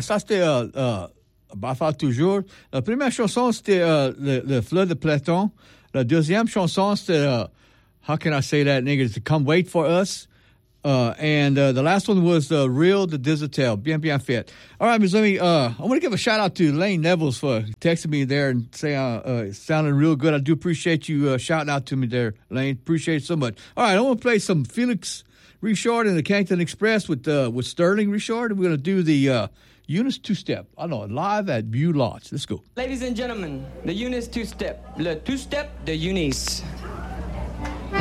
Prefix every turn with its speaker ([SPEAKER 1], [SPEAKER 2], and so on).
[SPEAKER 1] ça c'était Baffa toujours. La première chanson, c'était le Fleur de Platon. La deuxième chanson, c'était How Can I Say That, nigga? It's Come Wait For Us. And the last one was Real the Digital. Bien fait. All right, Ms. Lemmy, I want to give a shout-out to Lane Nevels for texting me there and saying it sounded real good. I do appreciate you shouting out to me there, Lane. Appreciate it so much. All right, I want to play some Felix Richard and the Canton Express with Sterling Richard. We're going to do the Eunice two-step. I know, live at View Lodge. Let's go.
[SPEAKER 2] Ladies and gentlemen, the Eunice two-step. Le two-step de Eunice.